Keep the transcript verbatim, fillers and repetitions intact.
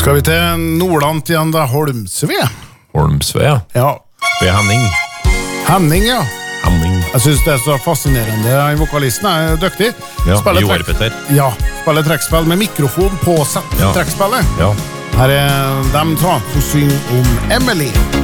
Skal vi til Nordland igjen da, Holmsve? Holmsve, ja. Ja. Det er Henning. Henning, ja. Henning. Jeg synes det er så fascinerende. Vokalisten er dyktig. Ja, Spiller Joar trekk- Petter. Ja, spiller trekkspill med mikrofon på sett Ja. trekkspillet. Ja. Her er dem to som synger om Emily.